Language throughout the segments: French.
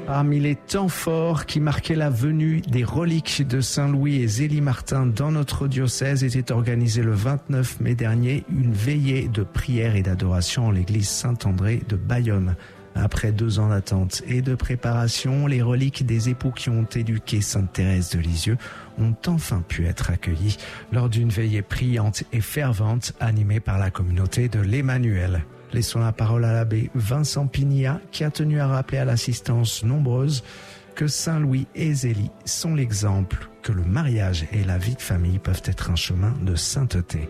Parmi les temps forts qui marquaient la venue des reliques de Saint-Louis et Zélie Martin dans notre diocèse était organisée le 29 mai dernier une veillée de prière et d'adoration en l'église Saint-André de Bayonne. Après 2 ans d'attente et de préparation, les reliques des époux qui ont éduqué Sainte Thérèse de Lisieux ont enfin pu être accueillies lors d'une veillée priante et fervente animée par la communauté de l'Emmanuel. Laissons la parole à l'abbé Vincent Pignia qui a tenu à rappeler à l'assistance nombreuse que Saint-Louis et Zélie sont l'exemple que le mariage et la vie de famille peuvent être un chemin de sainteté.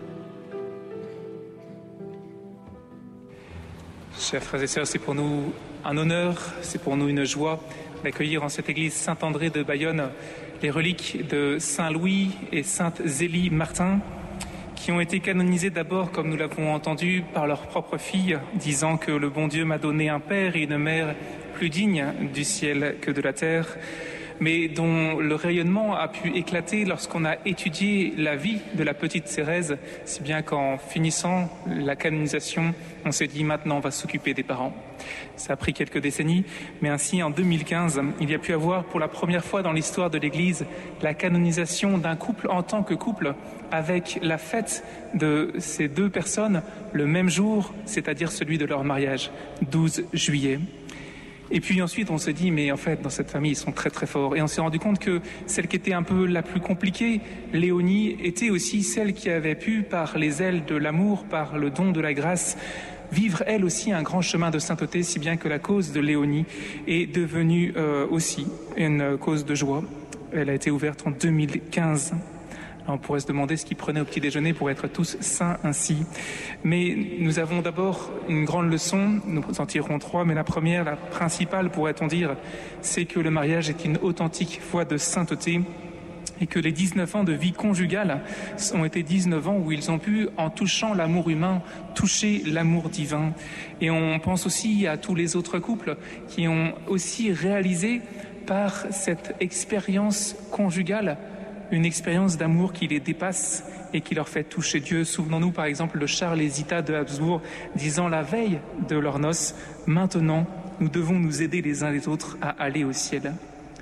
Chers frères et sœurs, c'est pour nous un honneur, c'est pour nous une joie d'accueillir en cette église Saint-André de Bayonne les reliques de Saint-Louis et Sainte Zélie Martin, qui ont été canonisés d'abord, comme nous l'avons entendu, par leur propre fille, disant que le bon Dieu m'a donné un père et une mère plus dignes du ciel que de la terre, mais dont le rayonnement a pu éclater lorsqu'on a étudié la vie de la petite Thérèse, si bien qu'en finissant la canonisation, on s'est dit maintenant on va s'occuper des parents. Ça a pris quelques décennies, mais ainsi en 2015, il y a pu avoir pour la première fois dans l'histoire de l'Église la canonisation d'un couple en tant que couple, avec la fête de ces 2 personnes le même jour, c'est-à-dire celui de leur mariage, 12 juillet. Et puis ensuite, on se dit, mais en fait, dans cette famille, ils sont très très forts. Et on s'est rendu compte que celle qui était un peu la plus compliquée, Léonie, était aussi celle qui avait pu, par les ailes de l'amour, par le don de la grâce, vivre elle aussi un grand chemin de sainteté, si bien que la cause de Léonie est devenue aussi une cause de joie. Elle a été ouverte en 2015. On pourrait se demander ce qu'ils prenaient au petit déjeuner pour être tous saints ainsi. Mais nous avons d'abord une grande leçon, nous en tirerons 3, mais la première, la principale pourrait-on dire, c'est que le mariage est une authentique voie de sainteté et que les 19 ans de vie conjugale ont été 19 ans où ils ont pu, en touchant l'amour humain, toucher l'amour divin. Et on pense aussi à tous les autres couples qui ont aussi réalisé par cette expérience conjugale une expérience d'amour qui les dépasse et qui leur fait toucher Dieu. Souvenons-nous par exemple de Charles et Zita de Habsbourg disant la veille de leurs noces, maintenant nous devons nous aider les uns les autres à aller au ciel.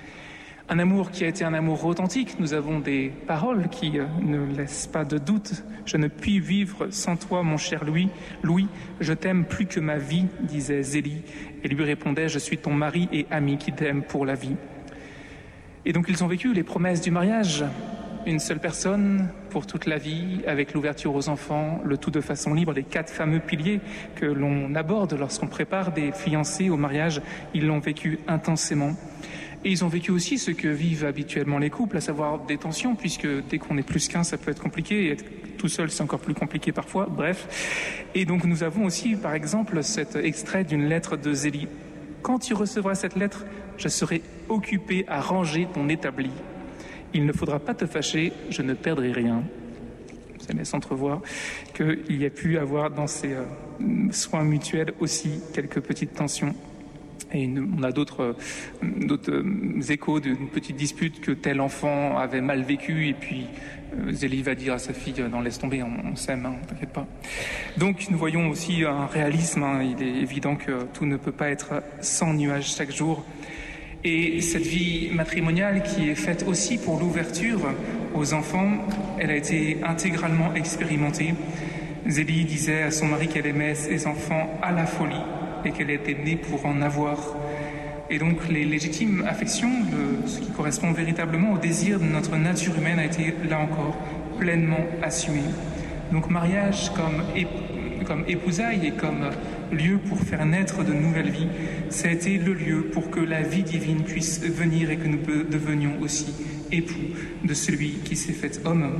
Un amour qui a été un amour authentique. Nous avons des paroles qui ne laissent pas de doute. Je ne puis vivre sans toi, mon cher Louis. Louis, je t'aime plus que ma vie, disait Zélie. Et lui répondait, je suis ton mari et ami qui t'aime pour la vie. Et donc ils ont vécu les promesses du mariage, une seule personne pour toute la vie, avec l'ouverture aux enfants, le tout de façon libre, les 4 fameux piliers que l'on aborde lorsqu'on prépare des fiancés au mariage, ils l'ont vécu intensément. Et ils ont vécu aussi ce que vivent habituellement les couples, à savoir des tensions, puisque dès qu'on est plus qu'un, ça peut être compliqué, et être tout seul, c'est encore plus compliqué parfois, bref. Et donc nous avons aussi, par exemple, cet extrait d'une lettre de Zélie. Quand tu recevras cette lettre, je serai occupé à ranger ton établi. Il ne faudra pas te fâcher, je ne perdrai rien. Ça laisse entrevoir qu'il y a pu avoir dans ces soins mutuels aussi quelques petites tensions. Et on a d'autres échos d'une petite dispute que tel enfant avait mal vécu et puis Zélie va dire à sa fille non laisse tomber, on s'aime, hein, t'inquiète pas. Donc nous voyons aussi un réalisme, hein, il est évident que tout ne peut pas être sans nuages chaque jour. Et cette vie matrimoniale qui est faite aussi pour l'ouverture aux enfants, elle a été intégralement expérimentée. Zélie disait à son mari qu'elle aimait ses enfants à la folie et qu'elle était née pour en avoir. Et donc les légitimes affections, ce qui correspond véritablement au désir de notre nature humaine, a été là encore pleinement assumé. Donc mariage comme épousailles et comme lieu pour faire naître de nouvelles vies, ça a été le lieu pour que la vie divine puisse venir et que nous devenions aussi époux de celui qui s'est fait homme.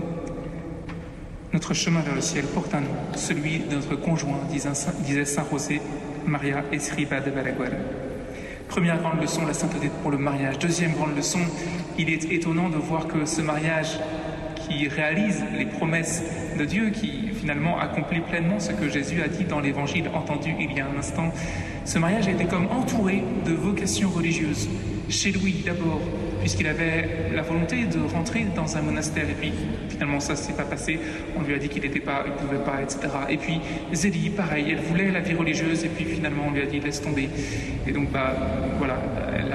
Notre chemin vers le ciel porte un nom, celui de notre conjoint, disait Saint José Maria Escrivá de Balaguer. Première grande leçon, la sainteté pour le mariage. Deuxième grande leçon, il est étonnant de voir que ce mariage qui réalise les promesses de Dieu, qui finalement accomplit pleinement ce que Jésus a dit dans l'évangile entendu il y a un instant, ce mariage a été comme entouré de vocations religieuses. Chez Louis d'abord, puisqu'il avait la volonté de rentrer dans un monastère, et puis finalement ça ne s'est pas passé, on lui a dit qu'il ne pouvait pas, etc. Et puis Zélie, pareil, elle voulait la vie religieuse, et puis finalement on lui a dit laisse tomber. Et donc voilà, elle n'a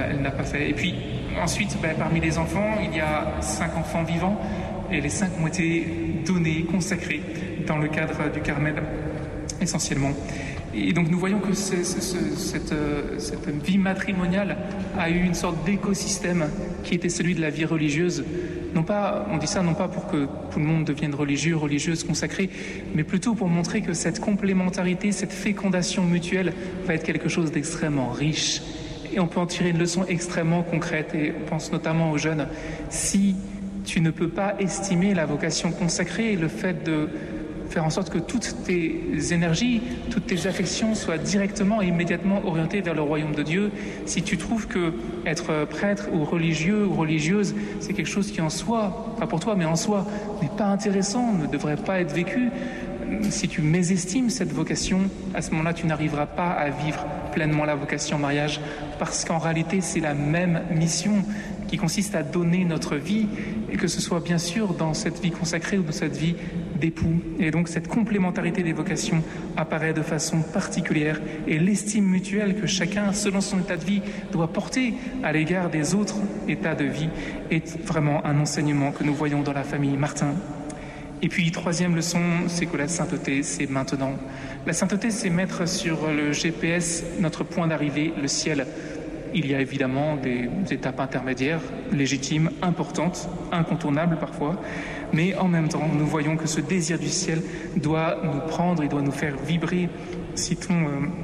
parfait. Et puis ensuite, parmi les enfants, il y a 5 enfants vivants et les 5 ont été donnés, consacrés dans le cadre du Carmel essentiellement. Et donc nous voyons que cette vie matrimoniale a eu une sorte d'écosystème qui était celui de la vie religieuse. On dit ça non pas pour que tout le monde devienne religieux, religieuse, consacrée, mais plutôt pour montrer que cette complémentarité, cette fécondation mutuelle va être quelque chose d'extrêmement riche. Et on peut en tirer une leçon extrêmement concrète, et on pense notamment aux jeunes. Si tu ne peux pas estimer la vocation consacrée et le fait de faire en sorte que toutes tes énergies, toutes tes affections soient directement et immédiatement orientées vers le royaume de Dieu, si tu trouves que être prêtre ou religieux ou religieuse, c'est quelque chose qui en soi, pas pour toi, mais en soi, n'est pas intéressant, ne devrait pas être vécu, si tu mésestimes cette vocation, à ce moment-là, tu n'arriveras pas à vivre pleinement la vocation mariage, parce qu'en réalité, c'est la même mission qui consiste à donner notre vie, et que ce soit bien sûr dans cette vie consacrée ou dans cette vie d'époux. Et donc cette complémentarité des vocations apparaît de façon particulière, et l'estime mutuelle que chacun, selon son état de vie, doit porter à l'égard des autres états de vie est vraiment un enseignement que nous voyons dans la famille Martin. Et puis, troisième leçon, c'est que la sainteté, c'est maintenant. La sainteté, c'est mettre sur le GPS notre point d'arrivée, le ciel. Il y a évidemment des étapes intermédiaires, légitimes, importantes, incontournables parfois, mais en même temps, nous voyons que ce désir du ciel doit nous prendre, il doit nous faire vibrer. Citons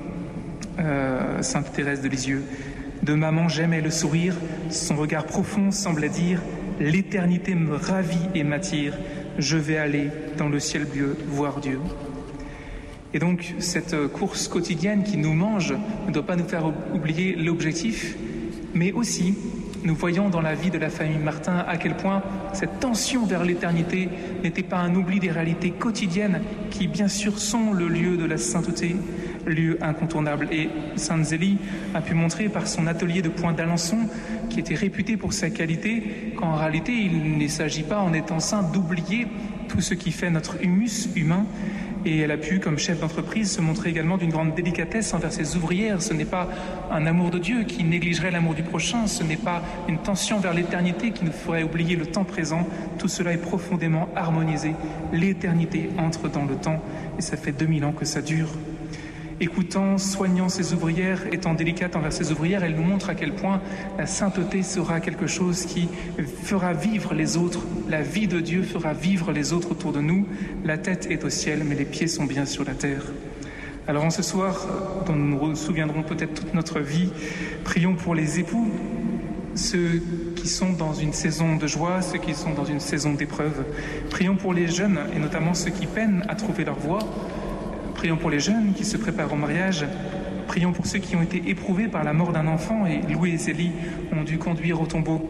Sainte Thérèse de Lisieux. De maman, j'aimais le sourire, son regard profond semblait dire « L'éternité me ravit et m'attire, je vais aller dans le ciel bleu voir Dieu ». Et donc, cette course quotidienne qui nous mange ne doit pas nous faire oublier l'objectif, mais aussi, nous voyons dans la vie de la famille Martin à quel point cette tension vers l'éternité n'était pas un oubli des réalités quotidiennes qui, bien sûr, sont le lieu de la sainteté, lieu incontournable. Et Sainte Zélie a pu montrer par son atelier de Point d'Alençon, qui était réputé pour sa qualité, qu'en réalité, il ne s'agit pas, en étant saint, d'oublier tout ce qui fait notre humus humain. Et elle a pu, comme chef d'entreprise, se montrer également d'une grande délicatesse envers ses ouvrières. Ce n'est pas un amour de Dieu qui négligerait l'amour du prochain, ce n'est pas une tension vers l'éternité qui nous ferait oublier le temps présent. Tout cela est profondément harmonisé. L'éternité entre dans le temps, et ça fait 2000 ans que ça dure. Écoutant, soignant ses ouvrières, étant délicate envers ses ouvrières, elle nous montre à quel point la sainteté sera quelque chose qui fera vivre les autres. La vie de Dieu fera vivre les autres autour de nous. La tête est au ciel, mais les pieds sont bien sur la terre. Alors en ce soir, dont nous nous souviendrons peut-être toute notre vie, prions pour les époux, ceux qui sont dans une saison de joie, ceux qui sont dans une saison d'épreuve. Prions pour les jeunes, et notamment ceux qui peinent à trouver leur voie. Prions pour les jeunes qui se préparent au mariage. Prions pour ceux qui ont été éprouvés par la mort d'un enfant, et Louis et Zélie ont dû conduire au tombeau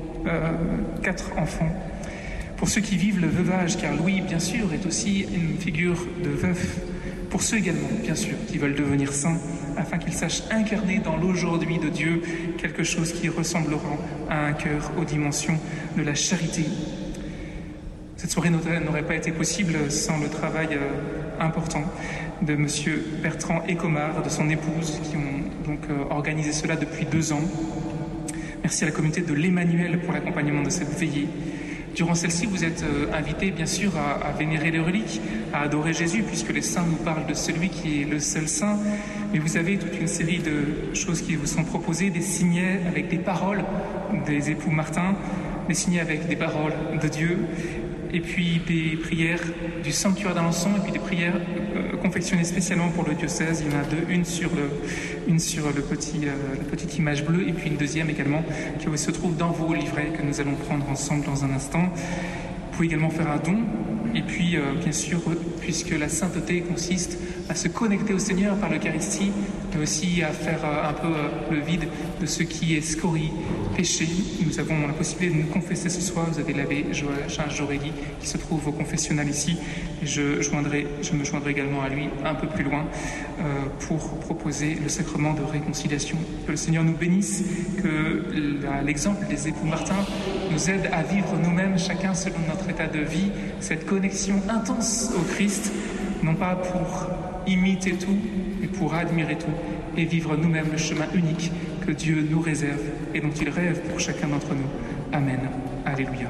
4 enfants. Pour ceux qui vivent le veuvage, car Louis, bien sûr, est aussi une figure de veuf. Pour ceux également, bien sûr, qui veulent devenir saints, afin qu'ils sachent incarner dans l'aujourd'hui de Dieu quelque chose qui ressemblera à un cœur aux dimensions de la charité. Cette soirée n'aurait pas été possible sans le travail important de M. Bertrand Écomard, de son épouse, qui ont donc organisé cela depuis 2 ans. Merci à la communauté de l'Emmanuel pour l'accompagnement de cette veillée. Durant celle-ci, vous êtes invités, bien sûr, à vénérer les reliques, à adorer Jésus, puisque les saints nous parlent de celui qui est le seul saint. Mais vous avez toute une série de choses qui vous sont proposées, des signets avec des paroles des époux Martin, des signets avec des paroles de Dieu, et puis des prières du sanctuaire d'Alençon, et puis des prières confectionnées spécialement pour le diocèse. Il y en a 2, une sur la petite image bleue, et puis une deuxième également qui se trouve dans vos livrets que nous allons prendre ensemble dans un instant. Vous pouvez également faire un don, et puis bien sûr, puisque la sainteté consiste à se connecter au Seigneur par l'Eucharistie, mais aussi à faire un peu le vide de ce qui est scorie, péché. Nous avons la possibilité de nous confesser ce soir. Vous avez l'abbé Charles Jorély qui se trouve au confessionnal ici, et je me joindrai également à lui un peu plus loin pour proposer le sacrement de réconciliation. Que le Seigneur nous bénisse, que l'exemple des époux Martin nous aide à vivre nous-mêmes, chacun selon notre état de vie, cette connexion intense au Christ, non pas pour imiter tout, mais pour admirer tout et vivre nous-mêmes le chemin unique que Dieu nous réserve et dont il rêve pour chacun d'entre nous. Amen. Alléluia.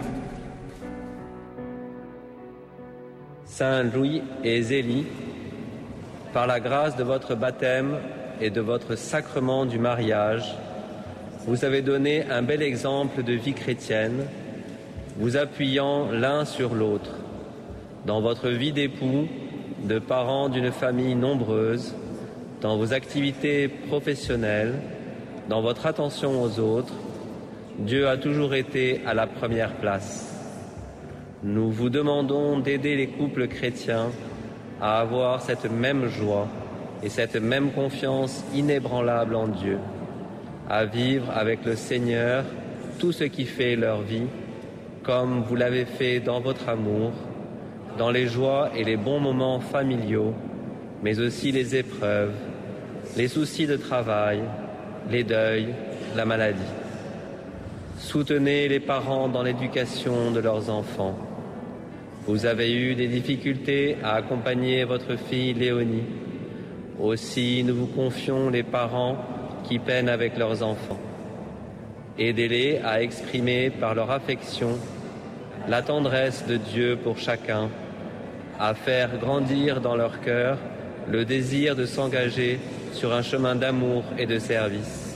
Saint Louis et Zélie, par la grâce de votre baptême et de votre sacrement du mariage, vous avez donné un bel exemple de vie chrétienne, vous appuyant l'un sur l'autre. Dans votre vie d'époux, de parents d'une famille nombreuse, dans vos activités professionnelles, dans votre attention aux autres, Dieu a toujours été à la première place. Nous vous demandons d'aider les couples chrétiens à avoir cette même joie et cette même confiance inébranlable en Dieu, à vivre avec le Seigneur tout ce qui fait leur vie, comme vous l'avez fait dans votre amour, dans les joies et les bons moments familiaux, mais aussi les épreuves, les soucis de travail, les deuils, la maladie. Soutenez les parents dans l'éducation de leurs enfants. Vous avez eu des difficultés à accompagner votre fille Léonie. Aussi, nous vous confions les parents qui peinent avec leurs enfants. Aidez-les à exprimer par leur affection la tendresse de Dieu pour chacun, à faire grandir dans leur cœur le désir de s'engager sur un chemin d'amour et de service.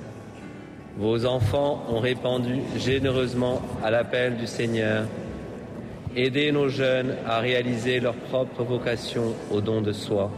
Vos enfants ont répondu généreusement à l'appel du Seigneur. Aidez nos jeunes à réaliser leur propre vocation au don de soi.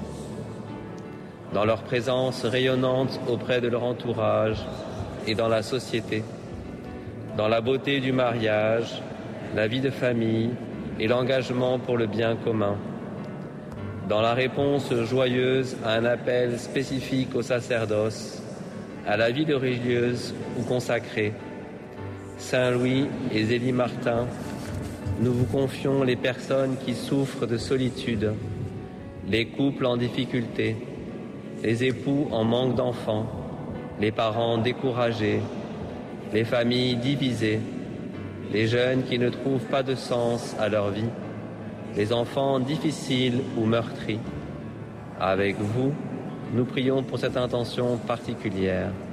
Dans leur présence rayonnante auprès de leur entourage et dans la société, dans la beauté du mariage, la vie de famille et l'engagement pour le bien commun, dans la réponse joyeuse à un appel spécifique au sacerdoce, à la vie de religieuse ou consacrée. Saint Louis et Zélie Martin, nous vous confions les personnes qui souffrent de solitude, les couples en difficulté, les époux en manque d'enfants, les parents découragés, les familles divisées, les jeunes qui ne trouvent pas de sens à leur vie, les enfants difficiles ou meurtris. Avec vous, nous prions pour cette intention particulière.